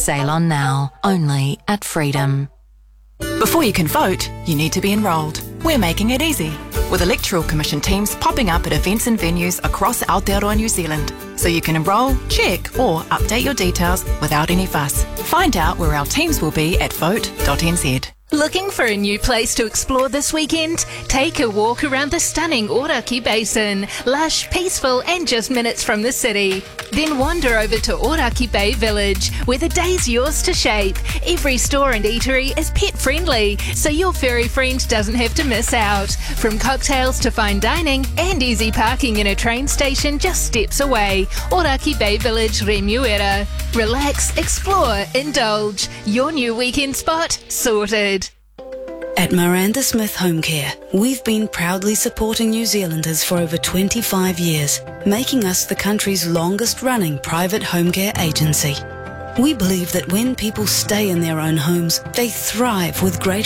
Sail on now, only at Freedom. Before you can vote, you need to be enrolled. We're making it easy, with Electoral Commission teams popping up at events and venues across Aotearoa New Zealand, so you can enrol, check or update your details without any fuss. Find out where our teams will be at vote.nz. Looking for a new place to explore this weekend? Take a walk around the stunning Oraki Basin, lush, peaceful and just minutes from the city. Then wander over to Oraki Bay Village, where the day's yours to shape. Every store and eatery is pet friendly, so your furry friend doesn't have to miss out. From cocktails to fine dining and easy parking in a train station just steps away. Oraki Bay Village, Remuera. Relax, explore, indulge. Your new weekend spot sorted. At Miranda Smith Home Care, we've been proudly supporting New Zealanders for over 25 years, making us the country's longest-running private home care agency. We believe that when people stay in their own homes, they thrive with greater